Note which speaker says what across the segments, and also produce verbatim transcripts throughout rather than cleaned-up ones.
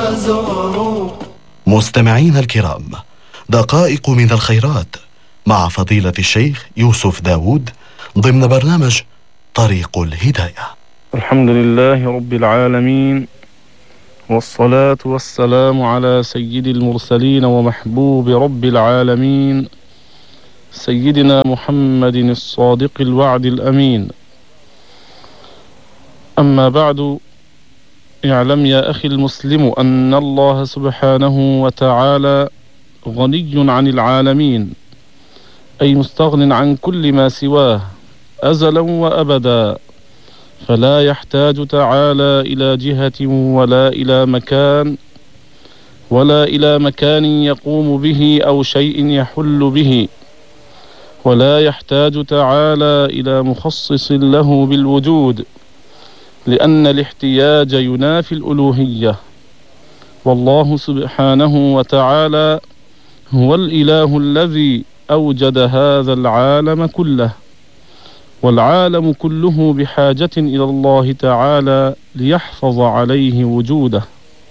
Speaker 1: وزوروا.
Speaker 2: مستمعين الكرام، دقائق من الخيرات مع فضيلة الشيخ يوسف داود ضمن برنامج طريق الهداية.
Speaker 3: الحمد لله رب العالمين، والصلاة والسلام على سيد المرسلين ومحبوب رب العالمين سيدنا محمد الصادق الوعد الأمين. أما بعد، اعلم يا أخي المسلم أن الله سبحانه وتعالى غني عن العالمين، أي مستغن عن كل ما سواه أزلا وأبدا، فلا يحتاج تعالى إلى جهة ولا إلى مكان ولا إلى مكان يقوم به أو شيء يحل به، ولا يحتاج تعالى إلى مخصص له بالوجود، لأن الاحتياج ينافي الألوهية. والله سبحانه وتعالى هو الإله الذي أوجد هذا العالم كله، والعالم كله بحاجة إلى الله تعالى ليحفظ عليه وجوده.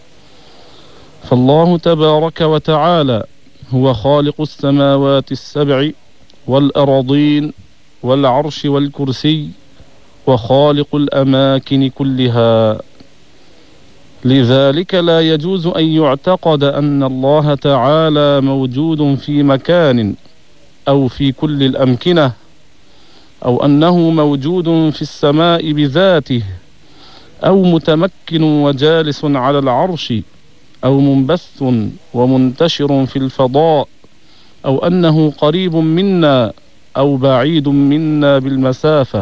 Speaker 3: فالله تبارك وتعالى هو خالق السماوات السبع والأراضين والعرش والكرسي، وخالق الأماكن كلها. لذلك لا يجوز أن يعتقد أن الله تعالى موجود في مكان أو في كل الأمكنة، أو أنه موجود في السماء بذاته، أو متمكن وجالس على العرش، أو منبث ومنتشر في الفضاء، أو أنه قريب منا أو بعيد منا بالمسافة.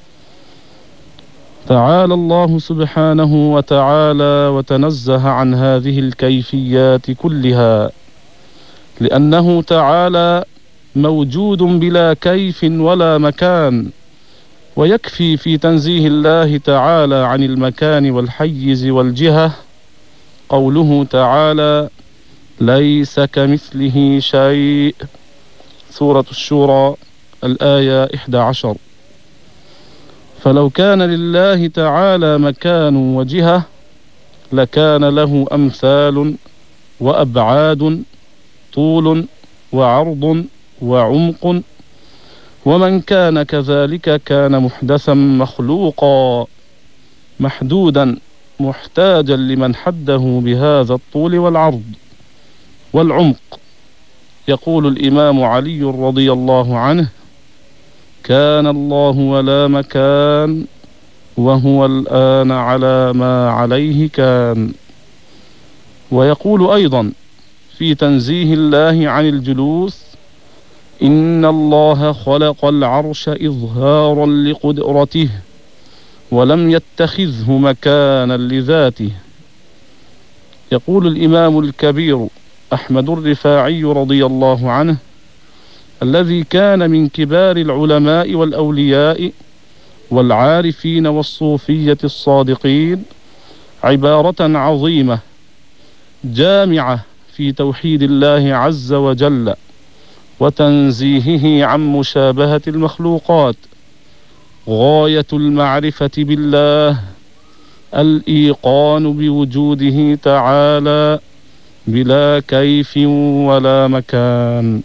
Speaker 3: تعالى الله سبحانه وتعالى وتنزه عن هذه الكيفيات كلها، لأنه تعالى موجود بلا كيف ولا مكان. ويكفي في تنزيه الله تعالى عن المكان والحيز والجهة قوله تعالى: ليس كمثله شيء، سورة الشورى الآية إحدى عشر. فلو كان لله تعالى مكان وجهة لكان له أمثال وأبعاد، طول وعرض وعمق، ومن كان كذلك كان محدثا مخلوقا محدودا محتاجا لمن حده بهذا الطول والعرض والعمق. يقول الإمام علي رضي الله عنه: كان الله ولا مكان، وهو الآن على ما عليه كان. ويقول أيضا في تنزيه الله عن الجلوس: إن الله خلق العرش إظهارا لقدرته، ولم يتخذه مكانا لذاته. يقول الإمام الكبير أحمد الرفاعي رضي الله عنه، الذي كان من كبار العلماء والأولياء والعارفين والصوفية الصادقين، عبارة عظيمة جامعة في توحيد الله عز وجل وتنزيهه عن مشابهة المخلوقات: غاية المعرفة بالله الإيقان بوجوده تعالى بلا كيف ولا مكان.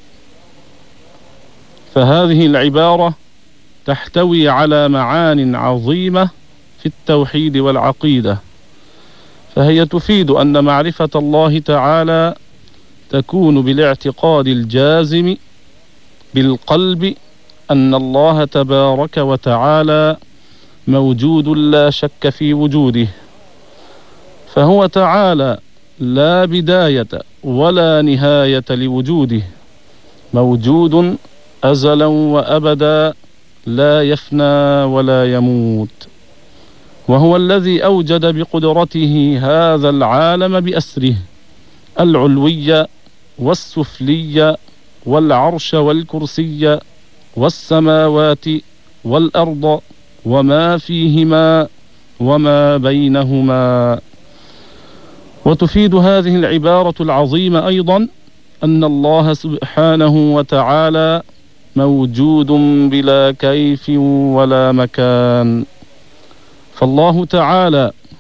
Speaker 3: فهذه العبارة تحتوي على معان عظيمة في التوحيد والعقيدة، فهي تفيد أن معرفة الله تعالى تكون بالاعتقاد الجازم بالقلب أن الله تبارك وتعالى موجود لا شك في وجوده، فهو تعالى لا بداية ولا نهاية لوجوده، موجود أزلا وأبدا، لا يفنى ولا يموت. وهو الذي أوجد بقدرته هذا العالم بأسره العلوي والسفلي، والعرش والكرسي والسماوات والأرض وما فيهما وما بينهما. وتفيد هذه العبارة العظيمة أيضا أن الله سبحانه وتعالى موجود بلا كيف ولا مكان. فالله تعالى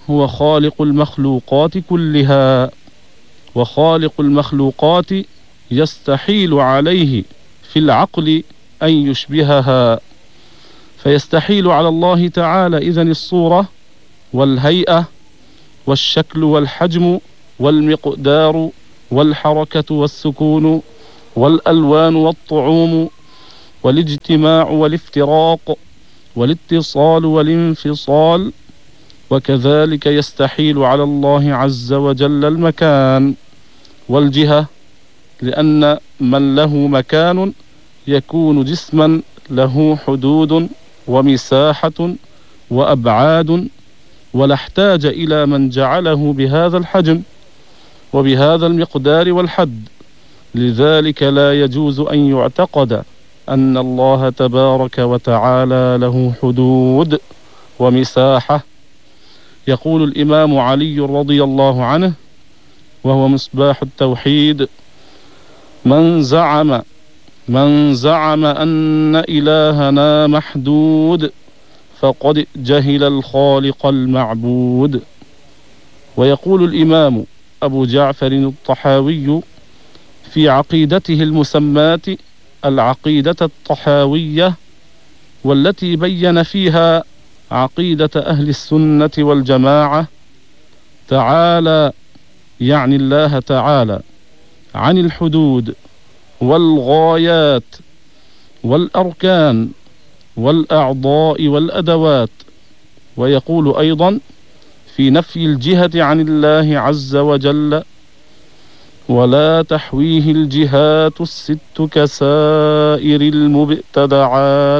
Speaker 3: هو خالق المخلوقات كلها، وخالق المخلوقات يستحيل عليه في العقل أن يشبهها، فيستحيل على الله تعالى إذن الصورة والهيئة والشكل والحجم والمقدار والحركة والسكون والألوان والطعوم والاجتماع والافتراق والاتصال والانفصال. وكذلك يستحيل على الله عز وجل المكان والجهة، لأن من له مكان يكون جسما له حدود ومساحة وأبعاد، ولا احتاج إلى من جعله بهذا الحجم وبهذا المقدار والحد. لذلك لا يجوز أن يعتقد أن الله تبارك وتعالى له حدود ومساحة. يقول الإمام علي رضي الله عنه وهو مصباح التوحيد: من زعم من زعم أن إلهنا محدود فقد جهل الخالق المعبود. ويقول الإمام أبو جعفر الطحاوي في عقيدته المسماة العقيدة الطحاوية، والتي بين فيها عقيدة أهل السنة والجماعة: تعالى، يعني الله تعالى، عن الحدود والغايات والأركان والأعضاء والأدوات. ويقول أيضا في نفي الجهة عن الله عز وجل: ولا تحويه الجهات الست كسائر المبتدعات.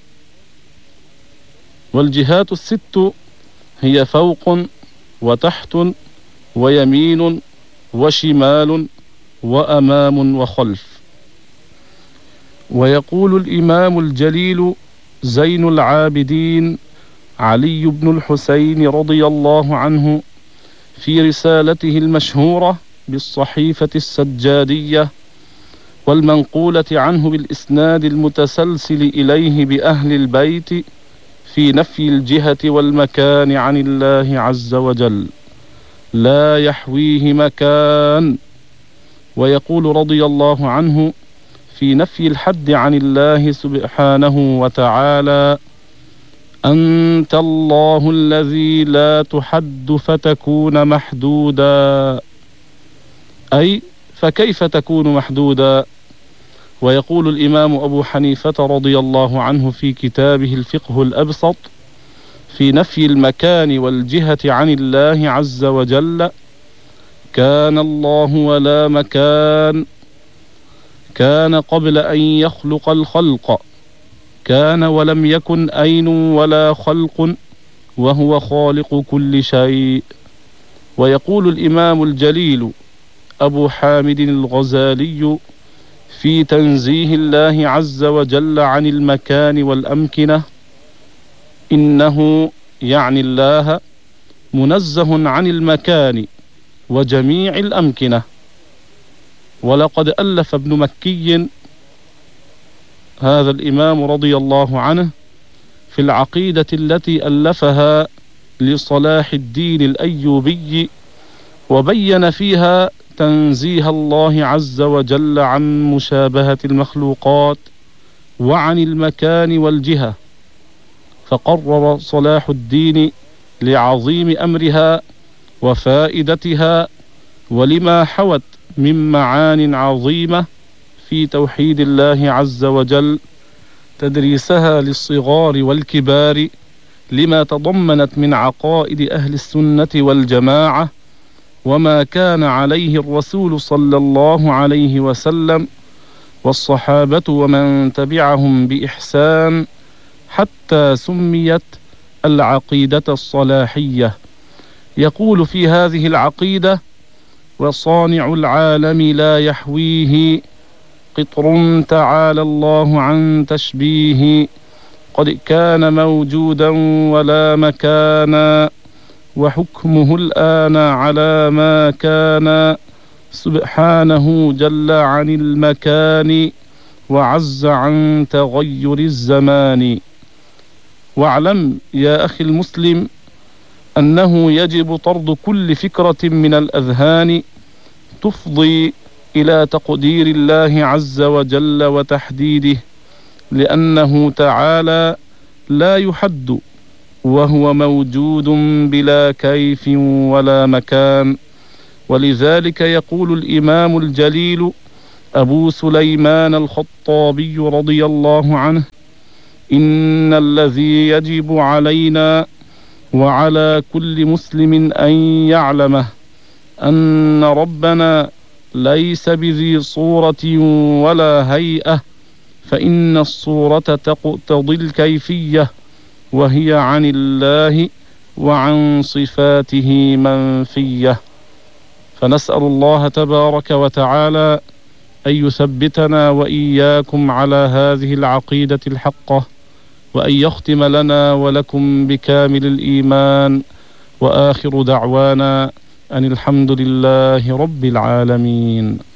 Speaker 3: والجهات الست هي فوق وتحت ويمين وشمال وأمام وخلف. ويقول الإمام الجليل زين العابدين علي بن الحسين رضي الله عنه في رسالته المشهورة بالصحيفة السجادية والمنقولة عنه بالإسناد المتسلسل إليه بأهل البيت في نفي الجهة والمكان عن الله عز وجل: لا يحويه مكان. ويقول رضي الله عنه في نفي الحد عن الله سبحانه وتعالى: أنت الله الذي لا تحد فتكون محدودا، أي فكيف تكون محدودا؟ ويقول الإمام أبو حنيفة رضي الله عنه في كتابه الفقه الأبسط في نفي المكان والجهة عن الله عز وجل: كان الله ولا مكان، كان قبل أن يخلق الخلق، كان ولم يكن أين ولا خلق، وهو خالق كل شيء. ويقول الإمام الجليل أبو حامد الغزالي في تنزيه الله عز وجل عن المكان والأمكنة: إنه، يعني الله، منزه عن المكان وجميع الأمكنة. ولقد ألف ابن مكي هذا الإمام رضي الله عنه في العقيدة التي ألفها لصلاح الدين الأيوبي، وبين فيها تنزيه الله عز وجل عن مشابهة المخلوقات وعن المكان والجهة. فقرر صلاح الدين لعظيم أمرها وفائدتها ولما حوت من معان عظيمة في توحيد الله عز وجل تدريسها للصغار والكبار، لما تضمنت من عقائد أهل السنة والجماعة وما كان عليه الرسول صلى الله عليه وسلم والصحابة ومن تبعهم بإحسان، حتى سميت العقيدة الصلاحية. يقول في هذه العقيدة: وصانع العالم لا يحويه قطر تعالى الله عن تشبيه، قد كان موجودا ولا مكانا، وحكمه الآن على ما كان، سبحانه جل عن المكان وعز عن تغير الزمان. واعلم يا أخي المسلم أنه يجب طرد كل فكرة من الأذهان تفضي إلى تقدير الله عز وجل وتحديده، لأنه تعالى لا يحد، وهو موجود بلا كيف ولا مكان. ولذلك يقول الإمام الجليل أبو سليمان الخطابي رضي الله عنه: إن الذي يجب علينا وعلى كل مسلم أن يعلمه أن ربنا ليس بذي صورة ولا هيئة، فإن الصورة تقتضي الكيفية، وهي عن الله وعن صفاته منفية. فنسأل الله تبارك وتعالى أن يثبتنا وإياكم على هذه العقيدة الحقة، وأن يختم لنا ولكم بكامل الإيمان. وآخر دعوانا أن الحمد لله رب العالمين.